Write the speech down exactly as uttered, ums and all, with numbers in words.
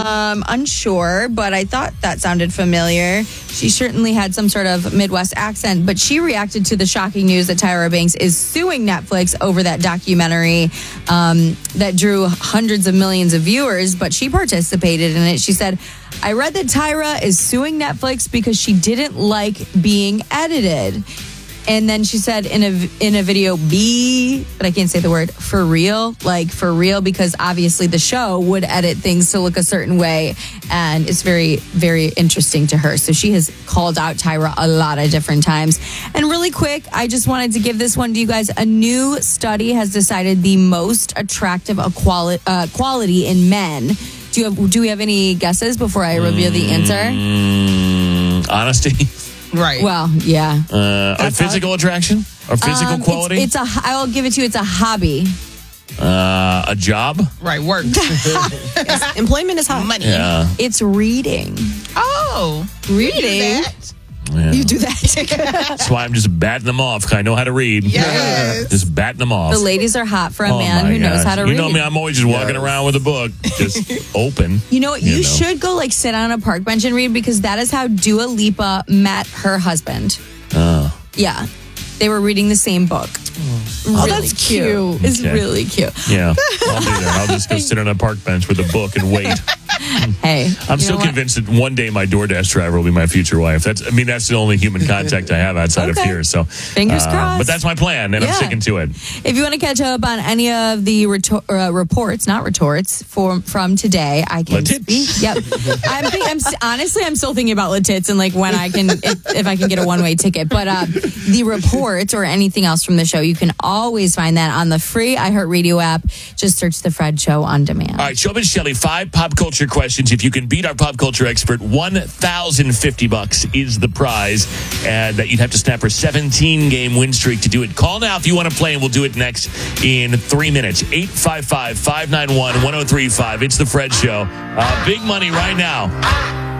Um, unsure, but I thought that sounded familiar. She certainly had some sort of Midwest accent, but she reacted to the shocking news that Tyra Banks is suing Netflix over that documentary um, that drew hundreds of millions of viewers, but she participated in it. She said, I read that Tyra is suing Netflix because she didn't like being edited. And then she said in a in a video, be, but I can't say the word, for real, like for real, because obviously the show would edit things to look a certain way. And it's very, very interesting to her. So she has called out Tyra a lot of different times. And really quick, I just wanted to give this one to you guys. A new study has decided the most attractive equality, uh, quality in men. Do you have, do we have any guesses before I reveal the answer? Mm, honesty. Right. Well, yeah. Uh, a physical attraction or physical Um, quality? It's, it's a. I'll give it to you. It's a hobby. Uh, a job? Right. Work. Yes, employment is hot. Money. Yeah. It's reading. Oh. Reading. yeah. You do that. That's why I'm just batting them off. 'Cause I know how to read. Yes. Just batting them off. The ladies are hot for a Oh, man my who knows gosh. how to you read. You know me, I'm always just walking Yes. around with a book, just open. You know what? You, You know. should go like sit on a park bench and read, because that is how Dua Lipa met her husband. Oh. Yeah. They were reading the same book. Oh, Really that's cute. It's Okay. really cute. Yeah, I'll do that. I'll just go sit on a park bench with a book and wait. Hey, I'm you still know what? convinced that one day my DoorDash driver will be my future wife. That's, I mean, that's the only human contact I have outside of Okay. here. So, Fingers uh, crossed. But that's my plan, and Yeah. I'm sticking to it. If you want to catch up on any of the retor- uh, reports, not retorts, for, from today, I can Letits. speak. Yep. I'm, think, I'm s- honestly, I'm still thinking about Letits and like when I can, if, if I can get a one way ticket. But uh, the reports or anything else from the show, you can always find that on the free iHeartRadio app. Just search The Fred Show on demand. All right, Showbiz Shelley, five pop culture questions. If you can beat our pop culture expert, one thousand fifty bucks is the prize. And that you'd have to snap her seventeen game win streak to do it. Call now if you want to play, and we'll do it next in three minutes. eight five five, five nine one, one oh three five. It's The Fred Show. Uh, big money right now.